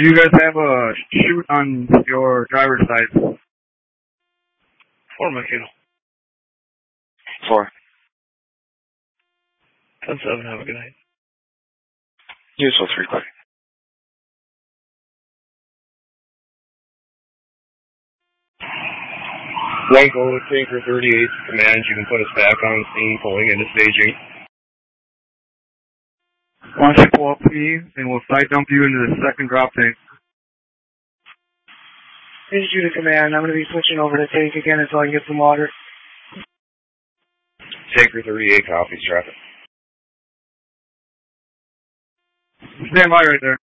Do you guys have a chute on your driver's side? 4, Michael. 4. 10-7, have a good night. Useful 3 quick. Blanco, Tanker 38, command, you can put us back on scene, pulling into staging. Why don't you pull up, please, and we'll side dump you into the second drop tank. This is Judah Command. I'm going to be switching over to tank again until I can get some water. Tanker 38 copies, traffic. Stand by right there.